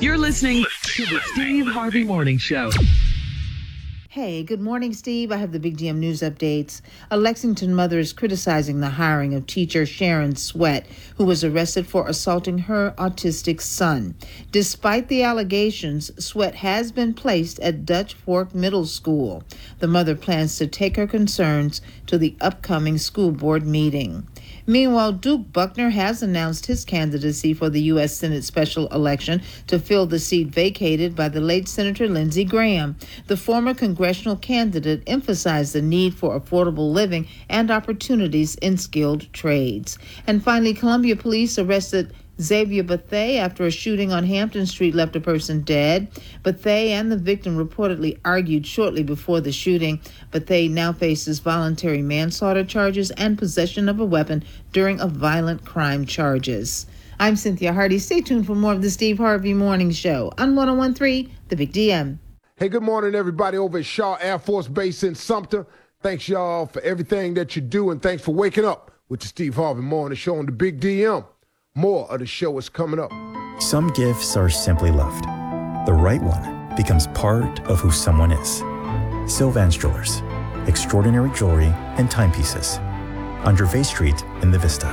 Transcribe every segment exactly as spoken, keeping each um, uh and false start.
You're listening to the Steve Harvey Morning Show. Hey, good morning, Steve. I have the Big D M News updates. A Lexington mother is criticizing the hiring of teacher Sharon Sweat, who was arrested for assaulting her autistic son. Despite the allegations, Sweat has been placed at Dutch Fork Middle School. The mother plans to take her concerns to the upcoming school board meeting. Meanwhile, Duke Buckner has announced his candidacy for the U S Senate special election to fill the seat vacated by the late Senator Lindsey Graham. The former congressional candidate emphasized the need for affordable living and opportunities in skilled trades. And finally, Columbia police arrested Xavier Bethea after a shooting on Hampton Street left a person dead. Bethea and the victim reportedly argued shortly before the shooting. Bethea now faces voluntary manslaughter charges and possession of a weapon during a violent crime charges. I'm Cynthia Hardy. Stay tuned for more of the Steve Harvey Morning Show on one oh one point three The Big D M. Hey, good morning, everybody over at Shaw Air Force Base in Sumter. Thanks, y'all, for everything that you do, and thanks for waking up with the Steve Harvey Morning Show on the Big D M. More of the show is coming up. Some gifts are simply loved. The right one becomes part of who someone is. Sylvan's Jewelers. Extraordinary jewelry and timepieces. On Gervais Street in the Vista.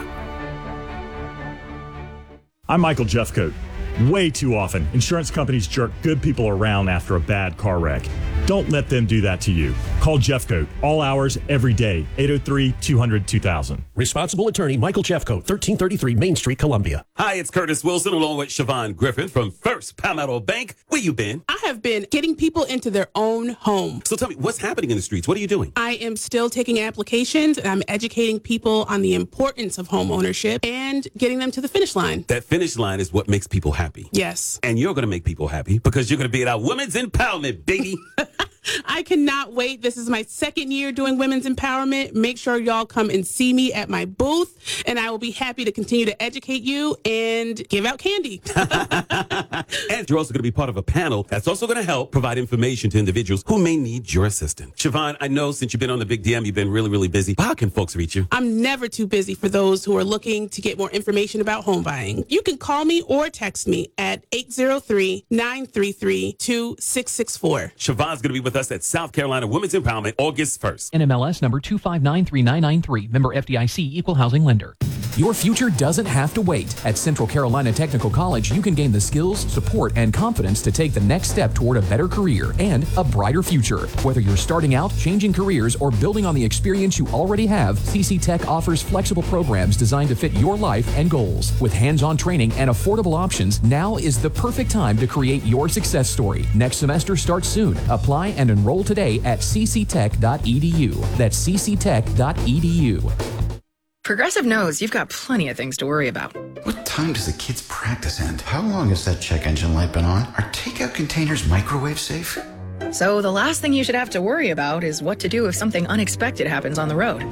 I'm Michael Jeffcoat. Way too often, insurance companies jerk good people around after a bad car wreck. Don't let them do that to you. Call Jeffcoat, all hours, every day, eight oh three, two hundred, two thousand. Responsible attorney Michael Jeffcoat, thirteen thirty-three Main Street, Columbia. Hi, it's Curtis Wilson along with Siobhan Griffin from First Palmetto Bank. Where you been? I have been getting people into their own home. So tell me, what's happening in the streets? What are you doing? I am still taking applications, and I'm educating people on the importance of home ownership and getting them to the finish line. That finish line is what makes people happy. Yes. And you're going to make people happy because you're going to be at our Women's Empowerment, baby. I cannot wait. This is my second year doing women's empowerment. Make sure y'all come and see me at my booth, and I will be happy to continue to educate you and give out candy. And you're also going to be part of a panel that's also going to help provide information to individuals who may need your assistance. Siobhan, I know since you've been on the Big D M, you've been really, really busy. How can folks reach you? I'm never too busy for those who are looking to get more information about home buying. You can call me or text me at eight oh three, nine three three, two six six four. Siobhan's going to be with us at South Carolina Women's Empowerment August first. N M L S number two five nine three nine nine three. Member F D I C, Equal Housing Lender. Your future doesn't have to wait. At Central Carolina Technical College, you can gain the skills, support, and confidence to take the next step toward a better career and a brighter future. Whether you're starting out, changing careers, or building on the experience you already have, C C Tech offers flexible programs designed to fit your life and goals. With hands-on training and affordable options, now is the perfect time to create your success story. Next semester starts soon. Apply and enroll today at c c tech dot e d u. That's c c tech dot e d u. Progressive knows you've got plenty of things to worry about. What time does the kids' practice end? How long has that check engine light been on? Are takeout containers microwave safe? So the last thing you should have to worry about is what to do if something unexpected happens on the road.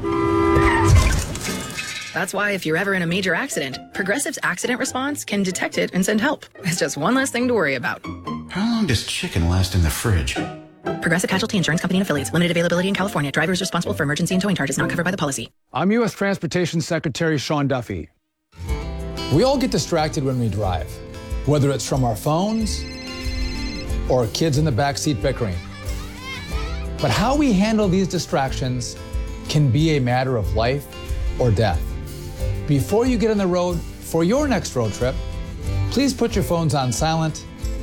That's why if you're ever in a major accident, Progressive's accident response can detect it and send help. It's just one less thing to worry about. How long does chicken last in the fridge? Progressive Casualty Insurance Company and Affiliates. Limited availability in California. Driver is responsible for emergency and towing charges not covered by the policy. I'm U S Transportation Secretary Sean Duffy. We all get distracted when we drive, whether it's from our phones or kids in the backseat bickering. But how we handle these distractions can be a matter of life or death. Before you get on the road for your next road trip, please put your phones on silent